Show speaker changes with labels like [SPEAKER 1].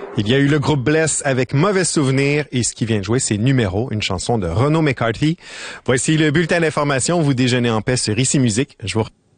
[SPEAKER 1] Il y a eu le groupe Bless avec Mauvais Souvenir et ce qui vient de jouer, c'est Numéro, une chanson de Renaud McCarthy. Voici le bulletin d'information. Vous déjeunez en paix sur Ici Musique. Je vous